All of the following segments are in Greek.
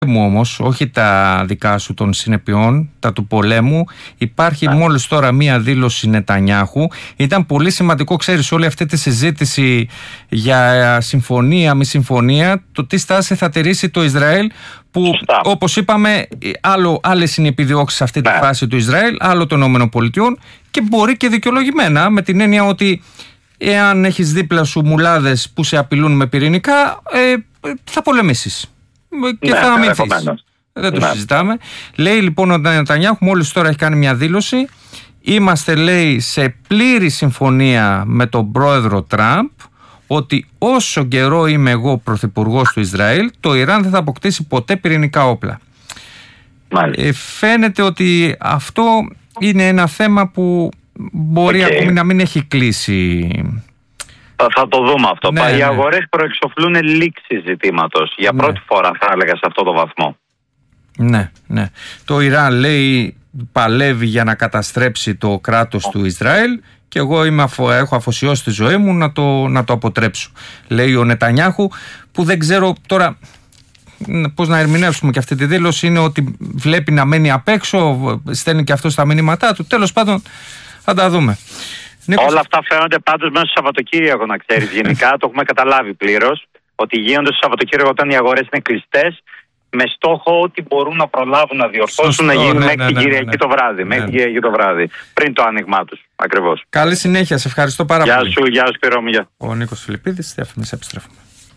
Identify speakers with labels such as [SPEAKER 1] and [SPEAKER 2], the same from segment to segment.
[SPEAKER 1] μου όμως, όχι τα δικά σου των συνεπειών, τα του πολέμου. Υπάρχει μόλις τώρα μία δήλωση Νετανιάχου. Ήταν πολύ σημαντικό, ξέρεις, όλη αυτή τη συζήτηση για συμφωνία, μη συμφωνία, το τι στάση θα τηρήσει το Ισραήλ, που όπως είπαμε άλλες είναι οι επιδιώξεις σε αυτή τη φάση του Ισραήλ, άλλο των ΗΠΑ, και μπορεί και δικαιολογημένα, με την έννοια ότι εάν έχεις δίπλα σου μουλάδες που σε απειλούν με πυρηνικά, θα πολεμήσεις και θα αμυνθείς. Δεν το συζητάμε. Λέει λοιπόν ο Νετανιάχου, μόλις τώρα έχει κάνει μια δήλωση: είμαστε, λέει, σε πλήρη συμφωνία με τον πρόεδρο Τραμπ ότι όσο καιρό είμαι εγώ πρωθυπουργός του Ισραήλ, το Ιράν δεν θα αποκτήσει ποτέ πυρηνικά όπλα. Φαίνεται ότι αυτό είναι ένα θέμα που μπορεί ακόμη να μην έχει κλείσει.
[SPEAKER 2] Θα το δούμε αυτό. Οι αγορές προεξοφλούν λήξη ζητήματος. Για πρώτη φορά, θα έλεγα, σε αυτό το βαθμό.
[SPEAKER 1] Ναι. Το Ιράν, λέει, παλεύει για να καταστρέψει το κράτος του Ισραήλ και εγώ έχω αφοσιώσει τη ζωή μου να το αποτρέψω. Λέει ο Νετανιάχου, που δεν ξέρω τώρα πώς να ερμηνεύσουμε και αυτή τη δήλωση. Είναι ότι βλέπει να μένει απ' έξω, στέλνει και αυτό στα μηνύματά του. Τέλος πάντων, θα τα δούμε.
[SPEAKER 2] Όλα αυτά φαίνονται πάντως μέσα στο Σαββατοκύριακο, να ξέρεις. Γενικά το έχουμε καταλάβει πλήρως ότι γίνονται στο Σαββατοκύριακο όταν οι αγορές είναι κλειστές, με στόχο ότι μπορούν να προλάβουν να διορθώσουν να γίνουν μέχρι την Κυριακή το βράδυ. Μέχρι την Κυριακή το βράδυ, πριν το άνοιγμά τους. Ακριβώς.
[SPEAKER 1] Καλή συνέχεια, σε ευχαριστώ πάρα πολύ.
[SPEAKER 2] Γεια σου, Σπύρο μου.
[SPEAKER 1] Ο Νίκος Φιλιππίδης, διαφημίσεις, επιστρέφουμε.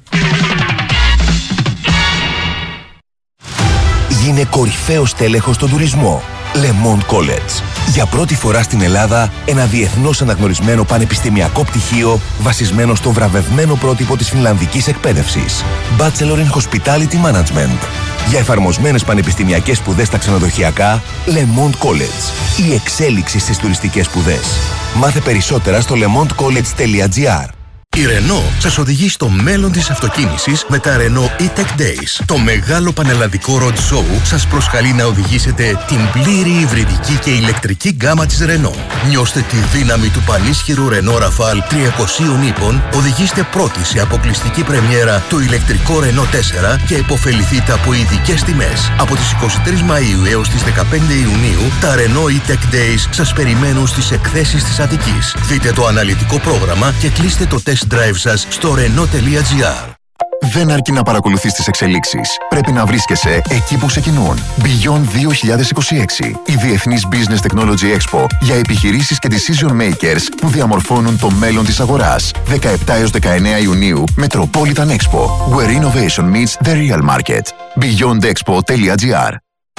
[SPEAKER 3] Γίνε κορυφαίος τέλεχος στον τουρισμό. Le Monde College. Για πρώτη φορά στην Ελλάδα, ένα διεθνώς αναγνωρισμένο πανεπιστημιακό πτυχίο βασισμένο στο βραβευμένο πρότυπο της φινλανδικής εκπαίδευσης. Bachelor in Hospitality Management. Για εφαρμοσμένες πανεπιστημιακές σπουδές στα ξενοδοχειακά, Le Monde College. Η εξέλιξη στις τουριστικές σπουδές. Μάθε περισσότερα στο lemondecollege.gr.
[SPEAKER 4] Η Renault σας οδηγεί στο μέλλον της αυτοκίνησης με τα Renault E-Tech Days. Το μεγάλο πανελλαδικό road show σας προσκαλεί να οδηγήσετε την πλήρη υβριδική και ηλεκτρική γκάμα της Renault. Νιώστε τη δύναμη του πανίσχυρου Renault Rafale 300 ύπων, οδηγήστε πρώτοι σε αποκλειστική πρεμιέρα το ηλεκτρικό Renault 4 και υποφεληθείτε από ειδικές τιμές. Από τις 23 Μαΐου έως τις 15 Ιουνίου, τα Renault E-Tech Days σας περιμένουν στις εκθέσεις της Αττικής. Δείτε το αναλυτικό πρόγραμμα και κλείστε το test drive σας στο renault.gr.
[SPEAKER 5] Δεν αρκεί να παρακολουθείς τις εξελίξεις. Πρέπει να βρίσκεσαι εκεί που ξεκινούν. Beyond 2026. Η Διεθνής Business Technology Expo για επιχειρήσεις και decision makers που διαμορφώνουν το μέλλον της αγοράς. 17 έως 19 Ιουνίου, Metropolitan Expo. Where innovation meets the real market. beyondexpo.gr.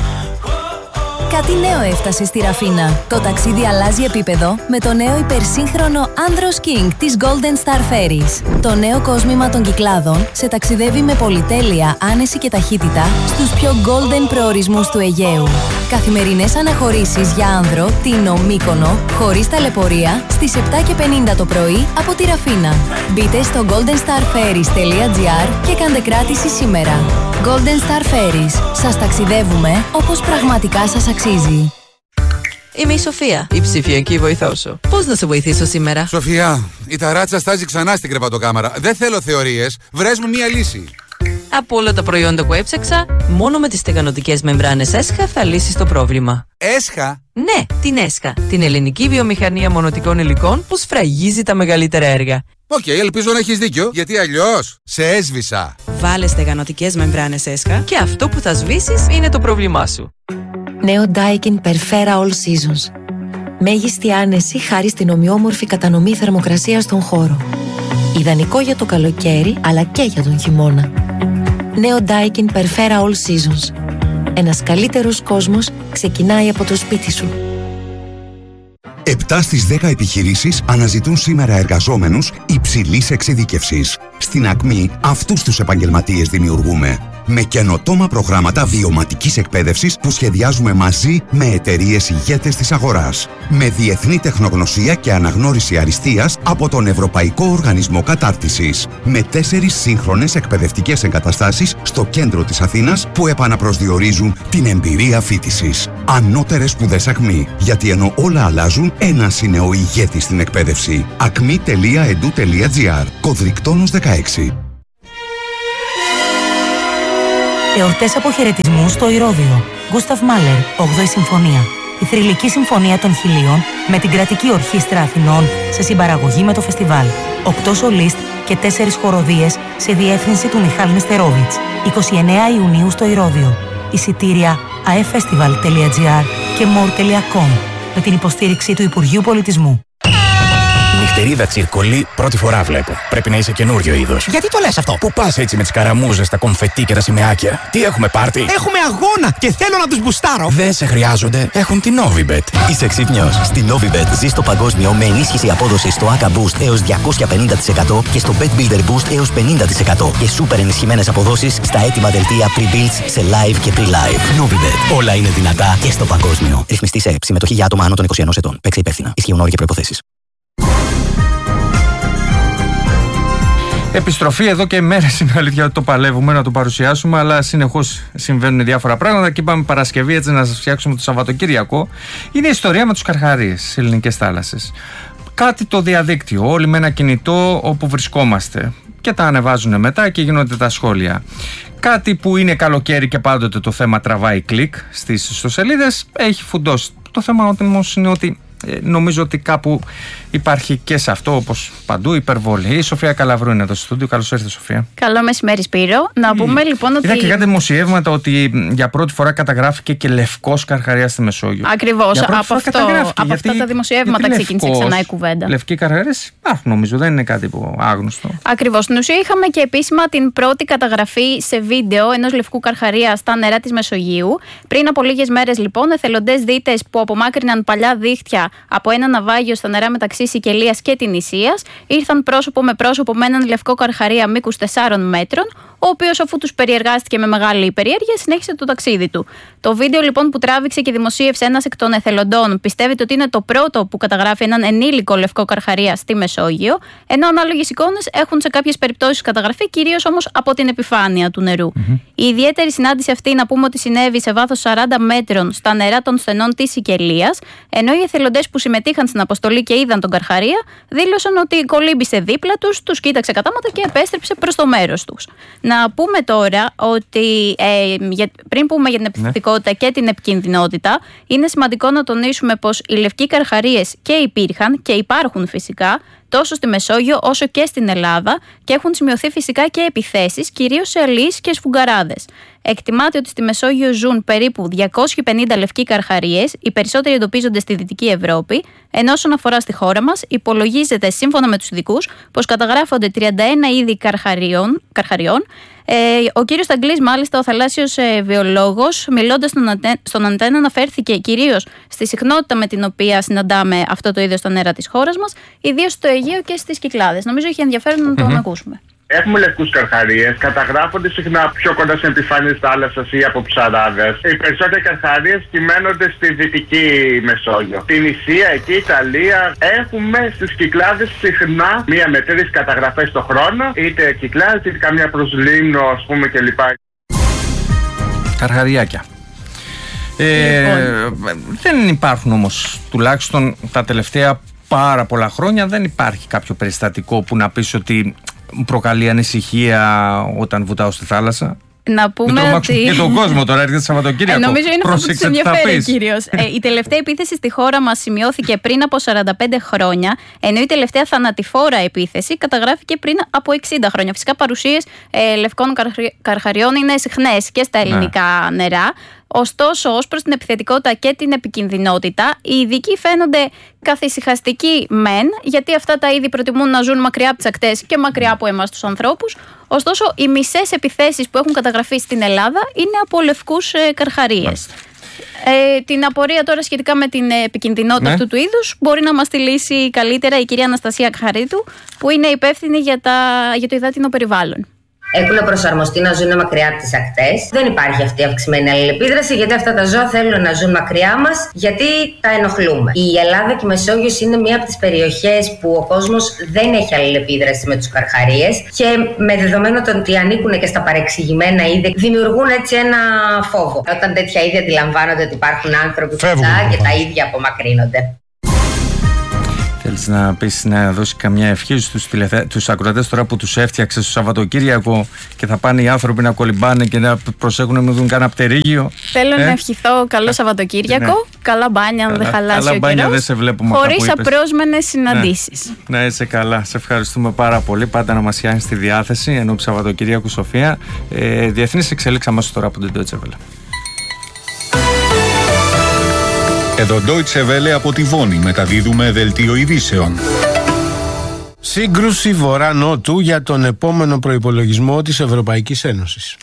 [SPEAKER 6] Κάτι νέο έφτασε στη Ραφίνα. Το ταξίδι αλλάζει επίπεδο με το νέο υπερσύγχρονο Andros King της Golden Star Ferries. Το νέο κόσμημα των Κυκλάδων σε ταξιδεύει με πολυτέλεια, άνεση και ταχύτητα στους πιο golden προορισμούς του Αιγαίου. Καθημερινές αναχωρήσεις για άνδρο, Τίνο, Μύκονο, χωρίς ταλαιπωρία, στις 7:50 το πρωί από τη Ραφίνα. Μπείτε στο goldenstarferries.gr και κάντε κράτηση σήμερα. Golden Star Ferries. Σας ταξιδεύουμε όπως πραγματικά σας αξίζει.
[SPEAKER 7] Είμαι η Σοφία, η ψηφιακή βοηθό σου. Πώς να σε βοηθήσω σήμερα?
[SPEAKER 8] Σοφία, η ταράτσα στάζει ξανά στην κρεβατοκάμαρα. Δεν θέλω θεωρίες. Βρες μου μία λύση.
[SPEAKER 7] Από όλα τα προϊόντα που έψαξα, μόνο με τις στεγανοτικές μεμβράνες ΕΣΧΑ θα λύσεις το πρόβλημα.
[SPEAKER 8] ΕΣΧΑ?
[SPEAKER 7] Ναι, την ΕΣΧΑ. Την ελληνική βιομηχανία μονοτικών υλικών που σφραγίζει τα μεγαλύτερα έργα.
[SPEAKER 8] Οκ, ελπίζω να έχεις δίκιο, γιατί αλλιώς σε έσβησα.
[SPEAKER 7] Βάλε στεγανοτικές μεμβράνες ΕΣΧΑ και αυτό που θα σβήσεις είναι το πρόβλημά σου.
[SPEAKER 9] Νέο Daikin Perfera All Seasons. Μέγιστη άνεση χάρη στην ομοιόμορφη κατανομή θερμοκρασίας στον χώρο. Ιδανικό για το καλοκαίρι, αλλά και για τον χειμώνα. Νέο Daikin Perfera All Seasons. Ένας καλύτερος κόσμος ξεκινάει από το σπίτι σου.
[SPEAKER 10] 7 στις 10 επιχειρήσεις αναζητούν σήμερα εργαζόμενους υψηλής εξειδίκευσης. Στην Ακμή αυτούς τους επαγγελματίες δημιουργούμε. Με καινοτόμα προγράμματα βιωματικής εκπαίδευσης που σχεδιάζουμε μαζί με εταιρείες ηγέτες της αγοράς. Με διεθνή τεχνογνωσία και αναγνώριση αριστείας από τον Ευρωπαϊκό Οργανισμό Κατάρτισης. Με 4 σύγχρονες εκπαιδευτικές εγκαταστάσεις στο κέντρο της Αθήνας που επαναπροσδιορίζουν την εμπειρία φοιτησης. Ανώτερες σπουδές Ακμή. Γιατί ενώ όλα αλλάζουν, ένας είναι ο ηγέτης στην εκπαίδευση. acmi.edu.gr. Κωδρικτόνος 16.
[SPEAKER 11] Εορτές αποχαιρετισμού στο Ηρώδειο. Γκούσταβ Μάλερ, 8η Συμφωνία. Η θρυλική συμφωνία των Χιλίων με την Κρατική Ορχήστρα Αθηνών σε συμπαραγωγή με το φεστιβάλ. 8 σολίστ και 4 χοροδίες σε διεύθυνση του Μιχάλ Νεστερόβιτς. 29 Ιουνίου στο Ηρώδειο. Εισιτήρια aefestival.gr και more.com με την υποστήριξη του Υπουργείου Πολιτισμού.
[SPEAKER 12] Νυχτερίδα τσιρκολί, πρώτη φορά βλέπω. Πρέπει να είσαι καινούριο είδος.
[SPEAKER 13] Γιατί το λες αυτό?
[SPEAKER 12] Πού πας έτσι με τις καραμούζες, τα κομφετί και τα σημαίακια? Τι έχουμε πάρτι?
[SPEAKER 13] Έχουμε αγώνα και θέλω να τους μπουστάρω.
[SPEAKER 12] Δεν σε χρειάζονται. Έχουν την Novibet.
[SPEAKER 14] Είσαι ξύπνιος. Στη Novibet ζεις το παγκόσμιο με ενίσχυση απόδοσης στο ACA Boost έως 250% και στο Bet Builder Boost έως 50% και σούπερ ενισχυμένες αποδόσεις στα έτοιμα δελτία pre-builds σε live και pre-live. Novibet. Όλα είναι δυνατά και στο παγκόσμιο. Ρυθμιστή σε συμμετοχή για άτομα άνω των 21 ετών. Παίξε υπεύθυνα. Ισχύουν όροι και προϋποθέσεις.
[SPEAKER 1] Επιστροφή εδώ και μέρες είναι αλήθεια ότι το παλεύουμε να το παρουσιάσουμε, αλλά συνεχώς συμβαίνουν διάφορα πράγματα και είπαμε Παρασκευή έτσι να σας φτιάξουμε το Σαββατοκύριακο. Είναι η ιστορία με τους καρχαρίες στις ελληνικές θάλασσες. Κάτι το διαδίκτυο, όλοι με ένα κινητό όπου βρισκόμαστε και τα ανεβάζουν μετά και γίνονται τα σχόλια. Κάτι που είναι καλοκαίρι και πάντοτε το θέμα τραβάει κλικ στις ιστοσελίδες, έχει φουντώσει. Το θέμα όμως είναι ότι νομίζω ότι κάπου υπάρχει και σε αυτό, όπως παντού, υπερβολή. Η Σοφία Καλαβρού είναι εδώ στο στούντιο. Καλώς ήρθες, Σοφία.
[SPEAKER 15] Καλό μεσημέρι, Σπύρο. Να πούμε λοιπόν ότι.
[SPEAKER 1] Είδα και κάτι δημοσιεύματα ότι για πρώτη φορά καταγράφηκε και λευκός καρχαρίας στη Μεσόγειο.
[SPEAKER 15] Ακριβώς. Από αυτά τα δημοσιεύματα ξεκίνησε ξανά η κουβέντα.
[SPEAKER 1] Λευκοί καρχαρίες νομίζω, δεν είναι κάτι που άγνωστο.
[SPEAKER 15] Ακριβώς. Στην ουσία είχαμε και επίσημα την πρώτη καταγραφή σε βίντεο ενός λευκού καρχαρία στα νερά της Μεσογείου. Πριν από λίγες μέρες λοιπόν, εθελοντές δίτες που απομάκρυναν παλιά δίχτυα από ένα ναυάγιο στα νερά μεταξύ Σικελίας και την Ισίας ήρθαν πρόσωπο με πρόσωπο με έναν λευκό καρχαρία μήκους 4 μέτρων, ο οποίος αφού τους περιεργάστηκε με μεγάλη περιέργεια συνέχισε το ταξίδι του. Το βίντεο λοιπόν που τράβηξε και δημοσίευσε ένας εκ των εθελοντών πιστεύετε ότι είναι το πρώτο που καταγράφει έναν ενήλικο λευκό καρχαρία στη Μεσόγειο, ενώ ανάλογες εικόνες έχουν σε κάποιες περιπτώσεις καταγραφεί, κυρίως όμως από την επιφάνεια του νερού. Η ιδιαίτερη συνάντηση αυτή να πούμε ότι συνέβη σε βάθος 40 μέτρων στα νερά των στενών της Σικελίας, ενώ οι εθελοντές που συμμετείχαν στην αποστολή και είδαν τον καρχαρία δήλωσαν ότι κολύμπησε δίπλα τους, τους κοίταξε κατάματα και επέστρεψε προς το μέρος τους. Να πούμε τώρα ότι πριν πούμε για την επιθετικότητα και την επικινδυνότητα, είναι σημαντικό να τονίσουμε πως οι λευκοί καρχαρίες και υπήρχαν και υπάρχουν φυσικά τόσο στη Μεσόγειο όσο και στην Ελλάδα και έχουν σημειωθεί φυσικά και επιθέσεις, κυρίως σε αλείς και σφουγγαράδες. Εκτιμάται ότι στη Μεσόγειο ζουν περίπου 250 λευκοί καρχαρίες, οι περισσότεροι εντοπίζονται στη Δυτική Ευρώπη, ενώ όσον αφορά στη χώρα μας, υπολογίζεται σύμφωνα με τους ειδικούς πως καταγράφονται 31 είδη καρχαριών. Ο κύριος Ταγκλής, μάλιστα, ο θαλάσσιος βιολόγος, μιλώντας στον Αντένα, αναφέρθηκε κυρίως στη συχνότητα με την οποία συναντάμε αυτό το είδος στα νερά της χώρας μας, ιδίως στο Αιγαίο και στις Κυκλάδες. Νομίζω έχει ενδιαφέρον να τον ακούσουμε.
[SPEAKER 16] Έχουμε λευκούς καρχαρίες, καταγράφονται συχνά πιο κοντά στην επιφάνεια της θάλασσας ή από ψαράδες. Οι περισσότεροι καρχαρίες κυμαίνονται στη Δυτική Μεσόγειο. Στην Ισία, εκεί η Ιταλία, έχουμε στις Κυκλάδες συχνά 1 με 3 καταγραφές το χρόνο, είτε Κυκλάδες είτε καμιά προσλήνω, ας πούμε, κλπ.
[SPEAKER 1] Καρχαριάκια. Δεν υπάρχουν όμως, τουλάχιστον τα τελευταία πάρα πολλά χρόνια, δεν υπάρχει κάποιο περιστατικό που να πεις ότι προκαλεί ανησυχία όταν βουτάω στη θάλασσα.
[SPEAKER 15] Να πούμε ότι.
[SPEAKER 1] Και τον κόσμο τώρα έρχεται Σαββατοκύριακο.
[SPEAKER 15] Νομίζω είναι αυτό που τους ενδιαφέρει κυρίως. Η τελευταία επίθεση στη χώρα μας σημειώθηκε πριν από 45 χρόνια, ενώ η τελευταία θανατηφόρα επίθεση καταγράφηκε πριν από 60 χρόνια. Φυσικά παρουσίες λευκών καρχαριών είναι συχνές και στα ελληνικά νερά. Ωστόσο, ως προς την επιθετικότητα και την επικινδυνότητα, οι ειδικοί φαίνονται καθησυχαστικοί μεν, γιατί αυτά τα είδη προτιμούν να ζουν μακριά από τις ακτές και μακριά από εμάς τους ανθρώπους. Ωστόσο, οι μισές επιθέσεις που έχουν καταγραφεί στην Ελλάδα είναι από λευκούς καρχαρίες. Την απορία τώρα σχετικά με την επικινδυνότητα αυτού του είδους μπορεί να μας τη λύσει καλύτερα η κυρία Αναστασία Καχαρίτου, που είναι υπεύθυνη για το υδάτινο περιβάλλον.
[SPEAKER 17] Έχουν προσαρμοστεί να ζουν μακριά από τις ακτές. Δεν υπάρχει αυτή η αυξημένη αλληλεπίδραση, γιατί αυτά τα ζώα θέλουν να ζουν μακριά μας, γιατί τα ενοχλούμε. Η Ελλάδα και η Μεσόγειος είναι μία από τις περιοχές που ο κόσμος δεν έχει αλληλεπίδραση με τους καρχαρίες και με δεδομένο το ότι ανήκουν και στα παρεξηγημένα είδη, δημιουργούν έτσι ένα φόβο. Όταν τέτοια είδη αντιλαμβάνονται ότι υπάρχουν άνθρωποι κοντά και τα ίδια απομακρύνονται.
[SPEAKER 1] Θέλεις να πεις, να δώσει καμιά ευχή στους ακροατές τώρα που τους έφτιαξε στο Σαββατοκύριακο και θα πάνε οι άνθρωποι να κολυμπάνε και να προσέχουν να μην δουν κανένα πτερίγιο?
[SPEAKER 15] Θέλω να ευχηθώ καλό Σαββατοκύριακο, ναι. Καλά μπάνια, αν δεν χαλάσει ο
[SPEAKER 1] μπάνια, δεν σε βλέπουμε
[SPEAKER 15] χωρίς απρόσμενες συναντήσεις.
[SPEAKER 1] Ναι. Να είσαι καλά, σε ευχαριστούμε πάρα πολύ. Πάντα να μας πιάνεις τη διάθεση ενώ Σαββατοκύριακου, Σοφία. Διεθνείς εξέλιξεις αμέσως τώρα από την Deutsche Welle.
[SPEAKER 18] Εδώ Deutsche Welle από τη Βόνη μεταδίδουμε δελτίο ειδήσεων.
[SPEAKER 19] Σύγκρουση Βορρά-Νότου για τον επόμενο προϋπολογισμό της Ευρωπαϊκής Ένωσης.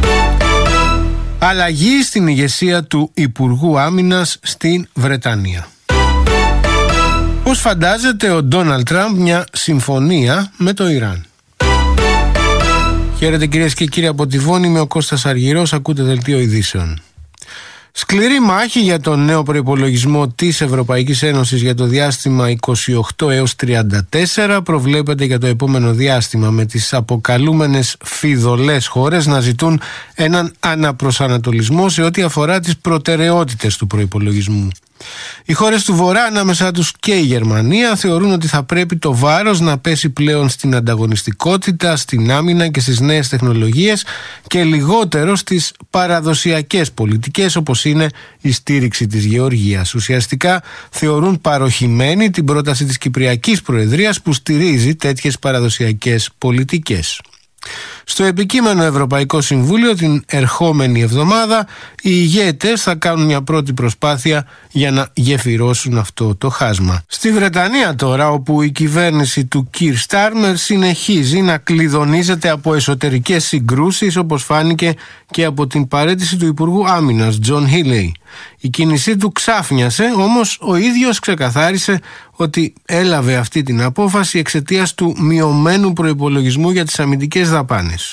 [SPEAKER 19] Αλλαγή στην ηγεσία του Υπουργού Άμυνας στην Βρετανία. Πώς φαντάζεται ο Ντόναλντ Τραμπ μια συμφωνία με το Ιράν? Χαίρετε κυρίες και κύριοι από τη Βόνη, είμαι ο Κώστας Αργυρός, ακούτε δελτίο ειδήσεων. Σκληρή μάχη για τον νέο προϋπολογισμό της Ευρωπαϊκής Ένωσης για το διάστημα 28 έως 34 προβλέπεται για το επόμενο διάστημα, με τις αποκαλούμενες φιδωλές χώρες να ζητούν έναν αναπροσανατολισμό σε ό,τι αφορά τις προτεραιότητες του προϋπολογισμού. Οι χώρες του Βορρά, ανάμεσά τους και η Γερμανία, θεωρούν ότι θα πρέπει το βάρος να πέσει πλέον στην ανταγωνιστικότητα, στην άμυνα και στις νέες τεχνολογίες και λιγότερο στις παραδοσιακές πολιτικές όπως είναι η στήριξη της γεωργίας. Ουσιαστικά θεωρούν παροχημένη την πρόταση της Κυπριακής Προεδρίας που στηρίζει τέτοιες παραδοσιακές πολιτικές. Στο επικείμενο Ευρωπαϊκό Συμβούλιο την ερχόμενη εβδομάδα οι ηγέτες θα κάνουν μια πρώτη προσπάθεια για να γεφυρώσουν αυτό το χάσμα. Στη Βρετανία τώρα, όπου η κυβέρνηση του Κιρ Στάρμερ συνεχίζει να κλειδονίζεται από εσωτερικές συγκρούσεις, όπως φάνηκε και από την παραίτηση του Υπουργού Άμυνας Τζον Χίλεϊ. Η κίνησή του ξάφνιασε, όμως ο ίδιος ξεκαθάρισε ότι έλαβε αυτή την απόφαση εξαιτίας του μειωμένου προϋπολογισμού για τις αμυντικές δαπάνες.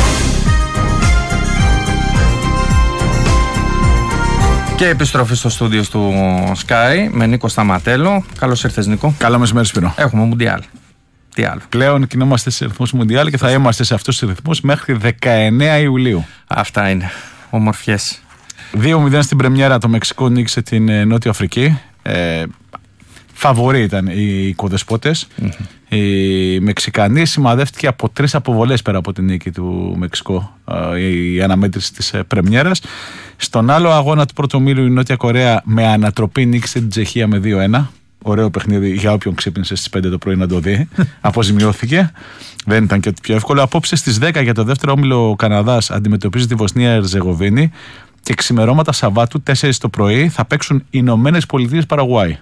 [SPEAKER 1] Και επιστροφή στο στούντιο του Sky με Νίκο Σταματέλο. Καλώς ήρθες, Νίκο.
[SPEAKER 20] Καλό μεσημέρι, Σπύρο.
[SPEAKER 1] Έχουμε Μουντιάλ. Τι άλλο?
[SPEAKER 20] Πλέον κινούμαστε σε ρυθμούς Μουντιάλ και θα είμαστε σε αυτούς τους ρυθμούς μέχρι 19 Ιουλίου.
[SPEAKER 1] Αυτά είναι. Ομορφιές.
[SPEAKER 20] 2-0 στην πρεμιέρα το Μεξικό νίκησε την Νότια Αφρική. Φαβορί ήταν οι οικοδεσπότες. Η Μεξικανή σημαδεύτηκε από 3 αποβολές πέρα από την νίκη του Μεξικό, η αναμέτρηση της πρεμιέρας. Στον άλλο αγώνα του πρώτου ομίλου η Νότια Κορέα με ανατροπή νίκησε την Τσεχία με 2-1. Ωραίο παιχνίδι για όποιον ξύπνησε στις 5 το πρωί να το δει. Αποζημιώθηκε. Δεν ήταν και πιο εύκολο. Απόψε στις 10 για το δεύτερο όμιλο ο Καναδάς αντιμετωπίζει τη Βοσνία Ερζεγοβίνη και ξημερώματα Σαββάτου 4 το πρωί θα παίξουν οι Ηνωμένες Πολιτείες Παραγουάη.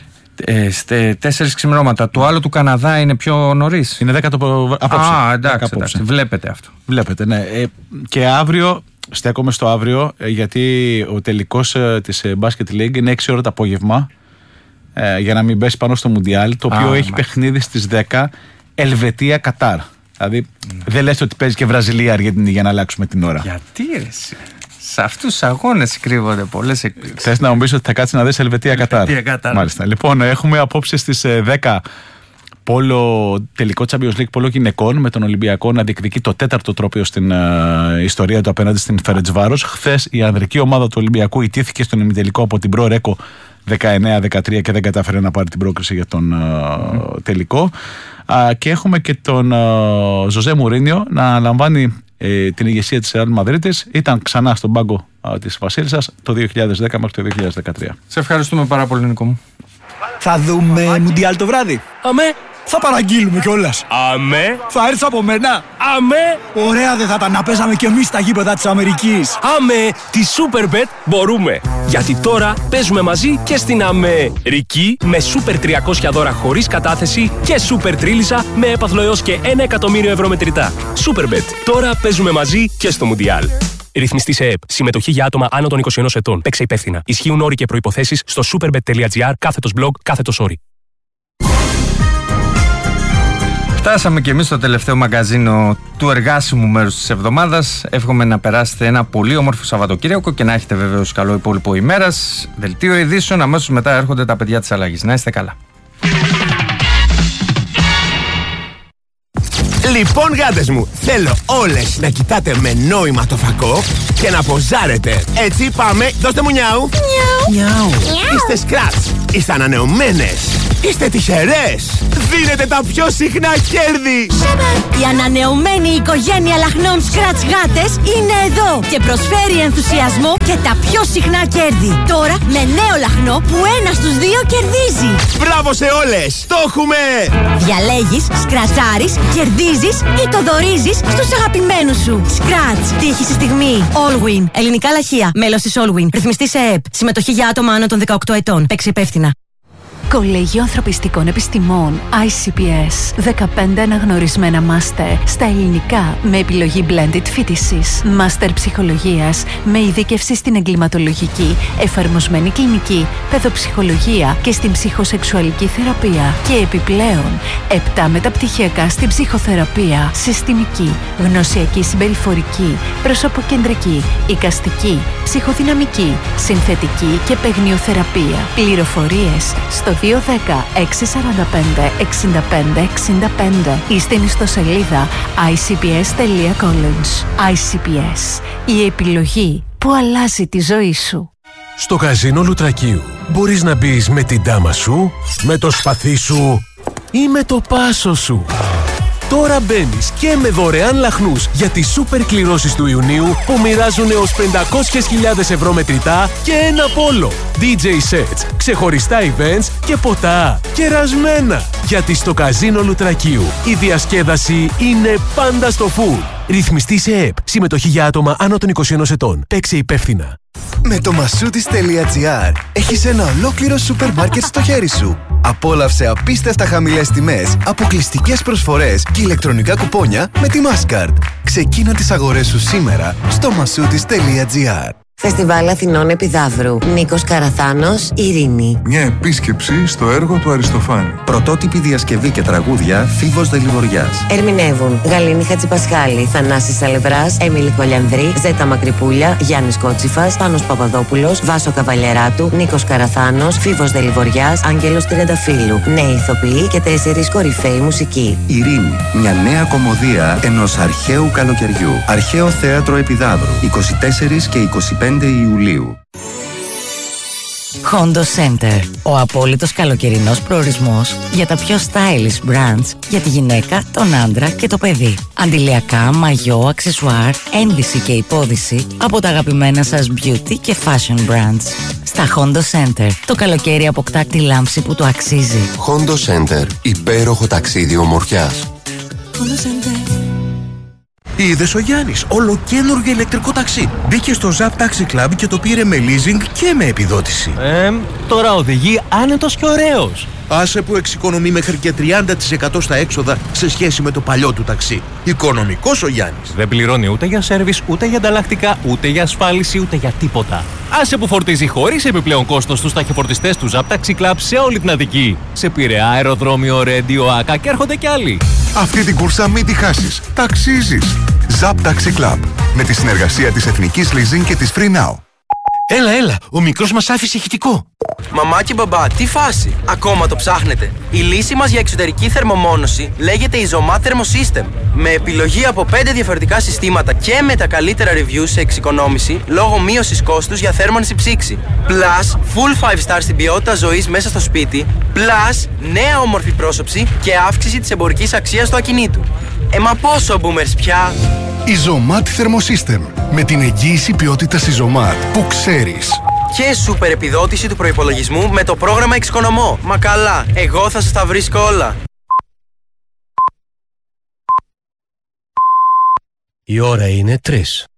[SPEAKER 1] 4 ξημερώματα. Το άλλο του Καναδά είναι πιο νωρίς.
[SPEAKER 20] Είναι 10 απόψε.
[SPEAKER 1] Εντάξει. Βλέπετε αυτό.
[SPEAKER 20] Βλέπετε, ναι. Και αύριο, στέκομαι στο αύριο, γιατί ο τελικός της Basket League είναι 6 ώρα το απόγευμα, για να μην πέσει πάνω στο Μουντιάλ, το οποίο έχει παιχνίδι στις 10 Ελβετία-Κατάρ. Δηλαδή δεν λες ότι παίζει και Βραζιλία-Αργεντινή για να αλλάξουμε την ώρα.
[SPEAKER 1] Γιατί ρε εσύ? Σε αυτούς τους αγώνες κρύβονται πολλές εκπλήξεις.
[SPEAKER 20] Θες να μου πεις ότι θα κάτσεις να δεις Ελβετία-Κατάρ? Μάλιστα. Λοιπόν, έχουμε απόψε στις 10 τελικό Champions League πόλο γυναικών, με τον Ολυμπιακό να διεκδικεί το 4ο τρόπαιο στην ιστορία του απέναντι στην Φερεντσβάρος. Χθες η ανδρική ομάδα του Ολυμπιακού ιτήθηκε στον ημιτελικό από την Pro Reco 19-13 και δεν κατάφερε να πάρει την πρόκριση για τον τελικό. Και έχουμε και τον Ζωζέ Μουρίνιο να λαμβάνει την ηγεσία της Ρεάλ Μαδρίτης. Ήταν ξανά στον πάγκο της Βασίλισσας το 2010 μέχρι το 2013.
[SPEAKER 1] Σε ευχαριστούμε πάρα πολύ, Νίκο μου.
[SPEAKER 13] Θα δούμε Μουντιάλ το βράδυ?
[SPEAKER 21] Αμέ.
[SPEAKER 13] Θα παραγγείλουμε κιόλας.
[SPEAKER 21] Αμέ.
[SPEAKER 13] Θα έρθεις από μένα?
[SPEAKER 21] Αμέ.
[SPEAKER 13] Ωραία δεν θα ήταν να παίζαμε κι εμείς στα γήπεδα της Αμερικής?
[SPEAKER 21] Αμέ. Τη Superbet μπορούμε. Γιατί τώρα παίζουμε μαζί και στην Αμερική με Super 300 δώρα χωρίς κατάθεση και Super Τρίλισσα με έπαθλο έως και 1 εκατομμύριο ευρώ μετρητά. Superbet. Τώρα παίζουμε μαζί και στο Μουντιάλ. Ρυθμιστή σε ΕΠ. Συμμετοχή για άτομα άνω των 21 ετών. Παίξε υπεύθυνα. Ισχύουν όροι και προϋποθέσεις στο superbet.gr/blog/όροι.
[SPEAKER 1] Φτάσαμε και εμείς στο τελευταίο μαγκαζίνο του εργάσιμου μέρους της εβδομάδας. Εύχομαι να περάσετε ένα πολύ όμορφο Σαββατοκύριακο και να έχετε βεβαίως καλό υπόλοιπο ημέρας. Δελτίο ειδήσεων, αμέσως μετά έρχονται τα παιδιά της αλλαγής. Να είστε καλά.
[SPEAKER 22] Λοιπόν, γάτες μου, θέλω όλες να κοιτάτε με νόημα το φακό και να ποζάρετε. Έτσι, πάμε, δώστε μου νιάου. Νιάου. Είστε σκράτς, είστε ανανεωμένες. Είστε τυχερές! Δίνετε τα πιο συχνά κέρδη!
[SPEAKER 2] Η ανανεωμένη οικογένεια λαχνών Scratch γάτες είναι εδώ και προσφέρει ενθουσιασμό και τα πιο συχνά κέρδη. Τώρα με νέο λαχνό που 1 στους 2 κερδίζει.
[SPEAKER 22] Μπράβο σε όλες! Το έχουμε!
[SPEAKER 2] Διαλέγεις, σκρατσάρεις, κερδίζεις ή το δωρίζεις στους αγαπημένους σου. Scratch. Τύχη στη στιγμή. Allwin. Ελληνικά λαχεία. Μέλος της Allwin. Ρυθμιστή σε ΕΕΠ. Συμμετοχή για άτομα άνω των 18 ετών. Παίξε υπεύθυνα.
[SPEAKER 3] Κολέγιο Ανθρωπιστικών Επιστημών ICPS. 15 αναγνωρισμένα μάστερ στα ελληνικά με επιλογή blended φοιτησης. Μάστερ ψυχολογίας με ειδίκευση στην εγκληματολογική, εφαρμοσμένη κλινική, παιδοψυχολογία και στην ψυχοσεξουαλική θεραπεία. Και επιπλέον 7 μεταπτυχιακά στην ψυχοθεραπεία, συστημική, γνωσιακή συμπεριφορική, προσωποκεντρική, εικαστική, ψυχοδυναμική, συνθετική και παιγνιοθεραπεία. Πληροφορίες στο 210-645-65-65 ή στην ιστοσελίδα icps.college. ICPS. Η επιλογή που αλλάζει τη ζωή σου.
[SPEAKER 22] Στο καζίνο Λουτρακίου μπορείς να μπεις με την ντάμα σου, με το σπαθί σου ή με το πάσο σου. Τώρα μπαίνεις και με δωρεάν λαχνούς για τις σούπερ κληρώσεις του Ιουνίου που μοιράζουν έως 500.000 ευρώ μετρητά και ένα πόλο. DJ sets, ξεχωριστά events και ποτά. Κερασμένα! Γιατί στο καζίνο Λουτρακίου η διασκέδαση είναι πάντα στο full. Ρυθμιστή σε ΕΕΠ. Συμμετοχή για άτομα άνω των 21 ετών. Παίξε υπεύθυνα.
[SPEAKER 23] Με το Masoutis.gr έχεις ένα ολόκληρο σούπερ μάρκετ στο χέρι σου. Απόλαυσε απίστευτα χαμηλές τιμές, αποκλειστικές προσφορές και ηλεκτρονικά κουπόνια με τη Mastercard. Ξεκίνα τις αγορές σου σήμερα στο Masoutis.gr.
[SPEAKER 9] Φεστιβάλ Αθηνών Επιδαύρου. Νίκος Καραθάνος, Ειρήνη.
[SPEAKER 24] Μια επίσκεψη στο έργο του Αριστοφάνη.
[SPEAKER 25] Πρωτότυπη διασκευή και τραγούδια Φίβος Δελιβοριάς.
[SPEAKER 9] Ερμηνεύουν Γαλήνη Χατζηπασχάλη, Θανάσης Σαλευράς, Έμιλη Χολιανδρή, Ζέτα Μακρυπούλια, Γιάννης Κότσιφας, Πάνος Παπαδόπουλος, Βάσο Καβαλιεράτου, Νίκος Καραθάνος, Φίβος Δελιβοριάς, Άγγελος Τριανταφύλου. Νέοι ηθοποιοί και 4 κορυφαίοι μουσικοί.
[SPEAKER 25] Ειρήνη. Μια νέα κομμωδία ενός αρχαίου καλοκαιριού. Αρχαίο Θέατρο Επιδαύρου. 24 και 25 Ιουλίου.
[SPEAKER 9] Hondo Center. Ο απόλυτος καλοκαιρινός προορισμός για τα πιο stylish brands για τη γυναίκα, τον άντρα και το παιδί. Αντιλιακά, μαγιό, αξεσουάρ, ένδυση και υπόδυση από τα αγαπημένα σας beauty και fashion brands. Στα Hondo Center το καλοκαίρι αποκτά τη λάμψη που του αξίζει.
[SPEAKER 26] Hondo Center. Υπέροχο ταξίδι ομορφιάς.
[SPEAKER 9] Hondo Center.
[SPEAKER 27] Είδες ο Γιάννης, ολοκαίνουργιο ηλεκτρικό ταξί. Μπήκε στο Zap Taxi Club και το πήρε με leasing και με επιδότηση.
[SPEAKER 28] Τώρα οδηγεί άνετος και ωραίος.
[SPEAKER 27] Άσε που εξοικονομεί μέχρι και 30% στα έξοδα σε σχέση με το παλιό του ταξί. Οικονομικός ο Γιάννης.
[SPEAKER 28] Δεν πληρώνει ούτε για σέρβις, ούτε για ανταλλακτικά, ούτε για ασφάλιση, ούτε για τίποτα. Άσε που φορτίζει χωρίς επιπλέον κόστος στους ταχυφορτιστές του Zap Taxi Club σε όλη την Αττική. Σε Πειραιά, αεροδρόμιο, Ρέντιο, Άκα και έρχονται κι άλλοι.
[SPEAKER 26] Αυτή την κούρσα μην τη χάσεις. Ταξίζεις. Zap Taxi Club. Με τη συνεργασία της Εθνικής Leasing και της Free Now.
[SPEAKER 29] Έλα, ο μικρός μας άφησε ηχητικό.
[SPEAKER 30] Μαμά και μπαμπά, τι φάση, ακόμα το ψάχνετε? Η λύση μας για εξωτερική θερμομόνωση λέγεται Isomat Thermosystem. Με επιλογή από 5 διαφορετικά συστήματα και με τα καλύτερα reviews σε εξοικονόμηση λόγω μείωσης κόστους για θέρμανση ψήξη. Plus, full 5 star στην ποιότητα ζωής μέσα στο σπίτι. Plus, νέα όμορφη πρόσωψη και αύξηση της εμπορικής αξίας του ακινήτου. Μα πόσο boomers πια?
[SPEAKER 26] Isomat Thermosystem. Με την εγγύηση ποιότητας Isomat που ξέρεις.
[SPEAKER 30] Και σούπερ επιδότηση του προϋπολογισμού με το πρόγραμμα Εξοικονομώ. Μα καλά, εγώ θα σας τα βρίσκω όλα.
[SPEAKER 29] Η ώρα είναι 3.